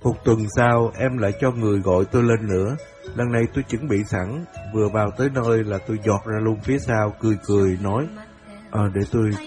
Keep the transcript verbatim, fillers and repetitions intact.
Một tuần sau, em lại cho người gọi tôi lên nữa. Lần này tôi chuẩn bị sẵn, vừa vào tới nơi là tôi giọt ra luôn phía sau, cười cười nói, Ờ, để tôi